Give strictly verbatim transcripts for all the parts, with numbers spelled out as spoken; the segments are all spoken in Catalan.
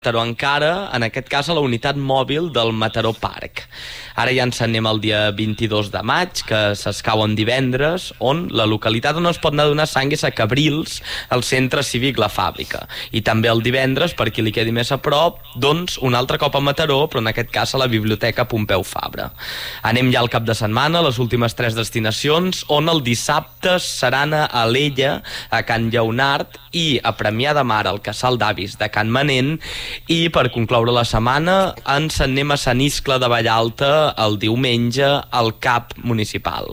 Mataró encara, en aquest cas a la unitat mòbil del Mataró Park. Ara ja ens anem el dia vint-i-dos de maig, que s'escauen divendres, on la localitat on es pot anar a donar sang és a Cabrils, al centre cívic La Fàbrica. I també el divendres, per qui li quedi més a prop, doncs un altre cop a Mataró, però en aquest cas a la Biblioteca Pompeu Fabra. Anem ja al cap de setmana, les últimes tres destinacions, on el dissabte seran a Alella, a Can Lleonard, i a Premià de Mar, al Casal d'Avis de Can Manent. I per concloure la setmana ens anem a Sant Iscle de Vallalta el diumenge al CAP municipal.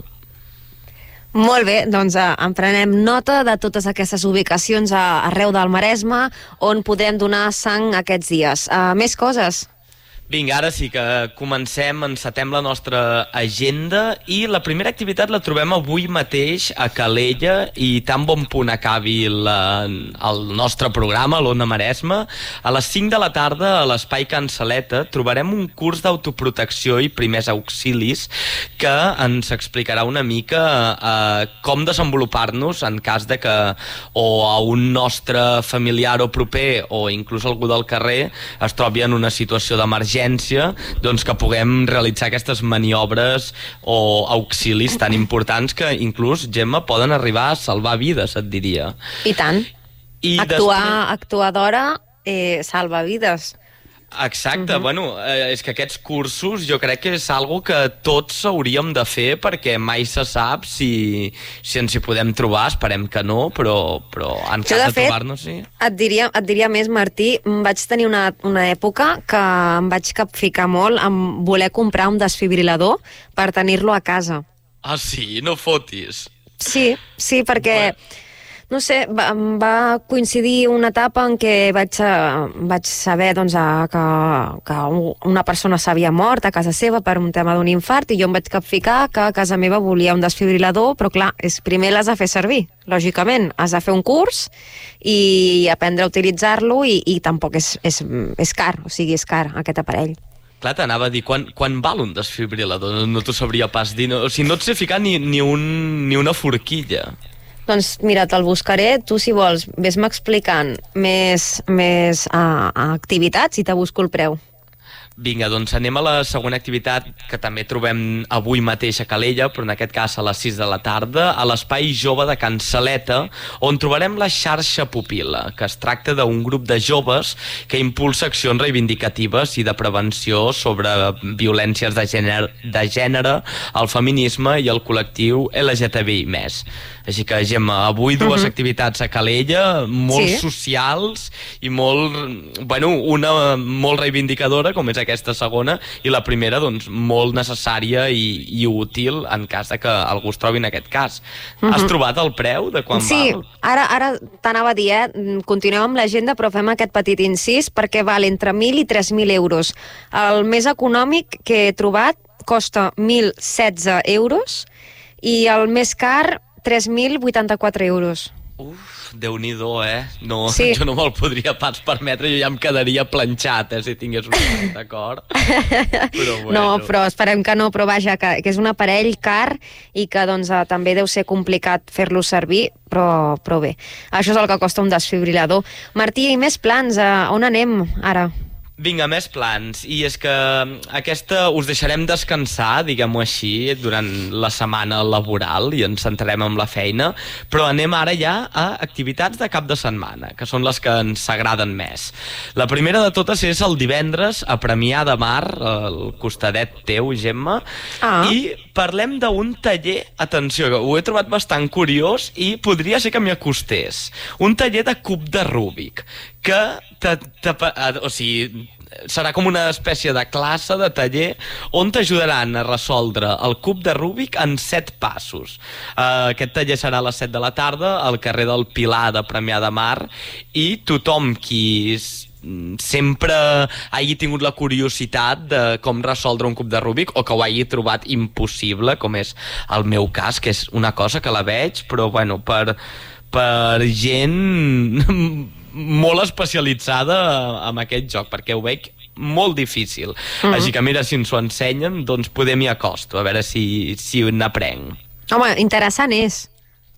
Molt bé, doncs eh, en prenem nota de totes aquestes ubicacions a, arreu del Maresme on podrem donar sang aquests dies. Uh, més coses? Vinga, ara sí que comencem, encetem la nostra agenda i la primera activitat la trobem avui mateix a Calella i tan bon punt acabi la, el nostre programa, l'Ona Maresme. A les cinc de la tarda a l'Espai Can Saleta trobarem un curs d'autoprotecció i primers auxilis que ens explicarà una mica eh, com desenvolupar-nos en cas de que o a un nostre familiar o proper o inclús algú del carrer es trobi en una situació d'emergència, doncs que puguem realitzar aquestes maniobres o auxilis tan importants que inclús, Gemma, poden arribar a salvar vides, et diria. I tant. I actuar, després... actuar d'hora eh, salva vides. Exacte, uh-huh. Bueno, eh, és que aquests cursos jo crec que és algo que tots hauríem de fer perquè mai se sap si, si ens hi podem trobar, esperem que no, però, però en cas jo, de, de fet, trobar-nos, sí. Et diria, et diria més, Martí, vaig tenir una, una època que em vaig capficar molt en voler comprar un desfibrilador per tenir-lo a casa. Ah, sí? No fotis. Sí, sí, perquè... Bueno. No sé, va, va coincidir una etapa en què vaig, vaig saber doncs, a, que, que una persona s'havia mort a casa seva per un tema d'un infart i jo em vaig capficar que a casa meva volia un desfibrilador, però clar, és, primer l'has de fer servir, lògicament. Has de fer un curs i aprendre a utilitzar-lo i, i tampoc és, és, és car, o sigui, és car aquest aparell. Clar, t'anava a dir, quan, quan val un desfibrilador? No, no t'ho sabria pas dir. No, o sigui, no et sé ficar ni, ni, un, ni una forquilla. Doncs mira, te'l buscaré, tu si vols, ves-me explicant més, més uh, activitats i te busco el preu. Vinga, doncs anem a la segona activitat que també trobem avui mateix a Calella, però en aquest cas a les sis de la tarda, a l'Espai Jove de Can Saleta, on trobarem la xarxa Pupil·la, que es tracta d'un grup de joves que impulsa accions reivindicatives i de prevenció sobre violències de gènere, de gènere, el feminisme i el col·lectiu L G T B I més. Així que, Gemma, avui dues uh-huh. activitats a Calella, molt sí. socials i molt, bueno, una molt reivindicadora, com és aquesta segona, i la primera, doncs, molt necessària i, i útil en cas de que algú es trobi en aquest cas. Uh-huh. Has trobat el preu de quan sí, val? Sí, ara, ara t'anava a dir, eh? Continuem amb l'agenda, però fem aquest petit incís perquè val entre mil i tres mil euros. El més econòmic que he trobat costa mil setze euros i el més car tres mil vuitanta-quatre euros. Uf, Déu-n'hi-do, eh? No, sí. Jo no me'l podria pas permetre, jo ja em quedaria planxat, eh, si tingués un d'acord. Però bueno. No, però esperem que no, però vaja, que, que és un aparell car i que doncs, eh, també deu ser complicat fer-lo servir, però, però bé. Això és el que costa un desfibrilador. Martí, i més plans, eh, on anem ara? Vinga, més plans. I és que aquesta us deixarem descansar, diguem-ho així, durant la setmana laboral i ens centrarem en la feina, però anem ara ja a activitats de cap de setmana, que són les que ens agraden més. La primera de totes és el divendres a Premià de Mar, al costadet teu, Gemma, ah. i parlem d'un taller, atenció, que ho he trobat bastant curiós i podria ser que m'hi acostés. Un taller de cub de Rúbic, que te, te, o sigui, serà com una espècie de classe, de taller, on t'ajudaran a resoldre el cub de Rúbic en set passos. Uh, aquest taller serà a les set de la tarda al carrer del Pilar de Premià de Mar i tothom qui sempre hagi tingut la curiositat de com resoldre un cub de Rúbic o que ho hagi trobat impossible, com és el meu cas, que és una cosa que la veig, però bueno, per, per gent molt especialitzada en aquest joc, perquè ho veig molt difícil. Uh-huh. Així que mira, si ens ho ensenyen, doncs poder m'hi acosto, a veure si, si n'aprenc. Home, interessant és.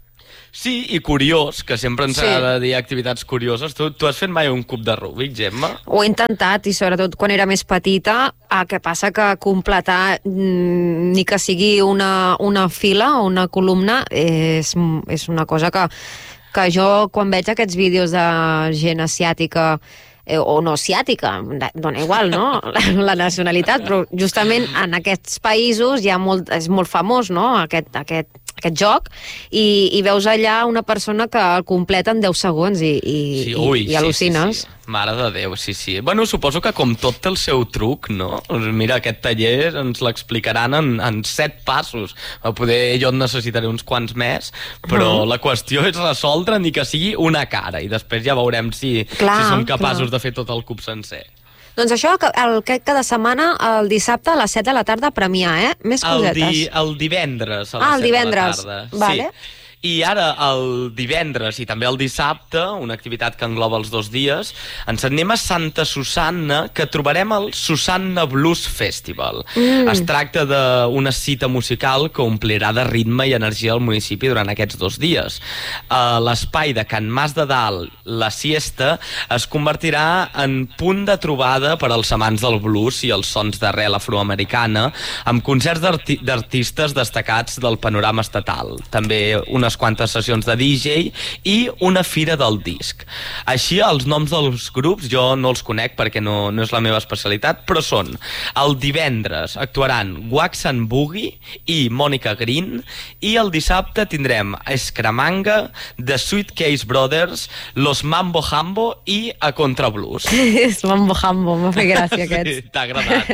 Sí, i curiós, que sempre ens Sí. agrada dir activitats curioses. Tu, tu has fet mai un cub de Rubik, Gemma? Ho he intentat, i sobretot quan era més petita. El que passa que completar, mm, ni que sigui una, una fila o una columna, és, és una cosa que, que jo, quan veig aquests vídeos de gent asiàtica, eh, o no asiàtica, dona igual, no?, la, la nacionalitat, però justament en aquests països hi ha molt, és molt famós, no?, aquest, aquest, aquest joc, i, i veus allà una persona que el completa en deu segons i, i, Sí, ui, i, i al·lucines. Sí, sí, sí. Mare de Déu, sí, sí. Bueno, suposo que com tot té el seu truc, no? Mira, aquest taller ens l'explicaran en, en set passos. Poder jo en necessitaré uns quants més, però Mm. la qüestió és resoldre ni que sigui una cara, i després ja veurem si, Clar, si som capaços clar. de fer tot el cub sencer. Doncs això, el, que cada setmana, el dissabte a les set de la tarda, a premiar, eh? Més El, cosetes. di, el divendres a les Ah, el set divendres. de la tarda. Vale. Sí. I ara, el divendres i també el dissabte, una activitat que engloba els dos dies, ens anem a Santa Susanna, que trobarem el Susanna Blues Festival. Mm. Es tracta d'una cita musical que omplirà de ritme i energia el municipi durant aquests dos dies. A l'espai de Can Mas de Dalt, la siesta, es convertirà en punt de trobada per als amants del blues i els sons d'arrel afroamericana, amb concerts d'arti d'artistes destacats del panorama estatal. També unes quantes sessions de D J i una fira del disc. Així, els noms dels grups jo no els conec perquè no, no és la meva especialitat, però són: el divendres actuaran Wax and Boogie i Monica Green, i el dissabte tindrem Escramanga, The Suitcase Brothers, Los Mambo Jambo i A Contra Blues. És mambo jambo, m'ha fet gràcia aquest. Sí, t'ha agradat,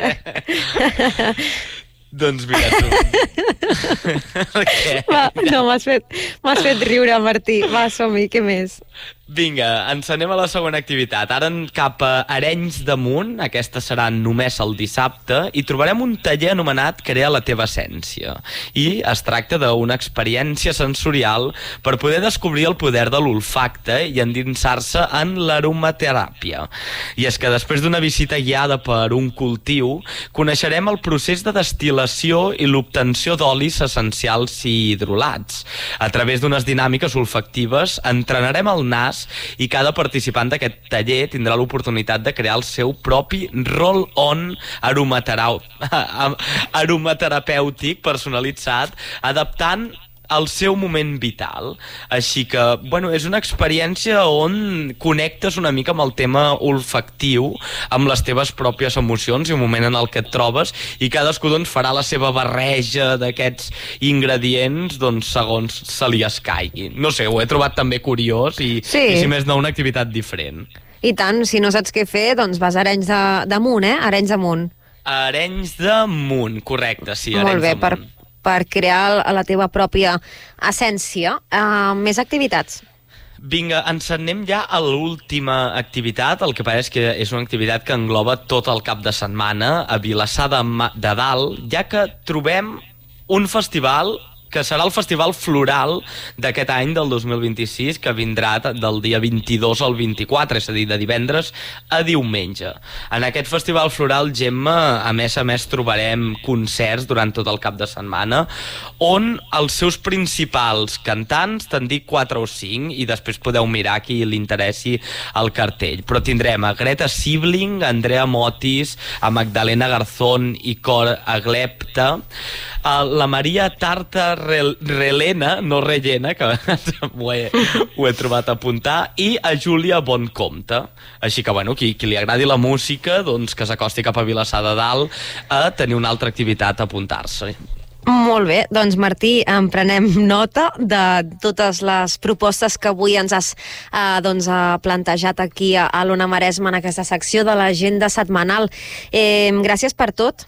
eh? Doncs mira tu. Què? Va, no, m'has fet, m'has fet riure, Martí. Va, som-hi, què més? Vinga, ens anem a la segona activitat. Ara cap a Arenys de Munt, aquesta serà només el dissabte, i trobarem un taller anomenat Crea la teva essència. I es tracta d'una experiència sensorial per poder descobrir el poder de l'olfacte i endinsar-se en l'aromateràpia. I és que després d'una visita guiada per un cultiu, coneixerem el procés de destil·lació i l'obtenció d'olis essencials i hidrolats. A través d'unes dinàmiques olfactives entrenarem el nas, i cada participant d'aquest taller tindrà l'oportunitat de crear el seu propi roll-on aromaterapèutic personalitzat, adaptant el seu moment vital. Així que, bueno, és una experiència on connectes una mica amb el tema olfactiu, amb les teves pròpies emocions i un moment en el que et trobes, i cadascú doncs farà la seva barreja d'aquests ingredients doncs segons se li escaigui. No sé, ho he trobat també curiós i, Sí. i si més no, una activitat diferent. I tant, si no saps què fer, doncs vas a Arenys de, de Munt, eh? Arenys de Munt. Arenys de Munt, correcte, sí, Arenys Molt bé, de per, Munt. per crear la teva pròpia essència. Uh, més activitats? Vinga, ens anem ja a l'última activitat. El que passa és que és una activitat que engloba tot el cap de setmana a Vilassar de, Ma de Dalt, ja que trobem un festival que serà el Festival Floral d'aquest any, del dos mil vint-i-sis, que vindrà del dia vint-i-dos al vint-i-quatre, és a dir, de divendres a diumenge. En aquest Festival Floral, Gemma, a més a més trobarem concerts durant tot el cap de setmana, on els seus principals cantants, te'n dic quatre o cinc, i després podeu mirar qui li interessi el cartell. Però tindrem a Greta Sibling, a Andrea Motis, a Magdalena Garzón i Cor Aglepta, a la Maria Tarta Relena, no Rellena, que ho he, ho he trobat a apuntar, i a Júlia Boncompte. Així que, bueno, qui, qui li agradi la música, doncs que s'acosti cap a Vilassar de Dalt a tenir una altra activitat a apuntar-se. Molt bé, doncs Martí, en prenem nota de totes les propostes que avui ens has eh, doncs, eh, plantejat aquí a, a l'Ona Maresma en aquesta secció de l'agenda setmanal. Eh, gràcies per tot.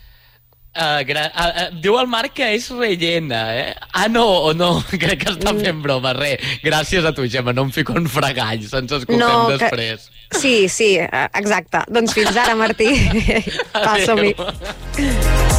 Uh, uh, uh, diu el Marc que és rellena, eh? Ah, no, o no, crec que està fent broma. Re, gràcies a tu, Gemma, no em fico en fregalls, ens escoltem no, després. Que... Sí, sí, exacte. Doncs fins ara, Martí. Va, som-hi.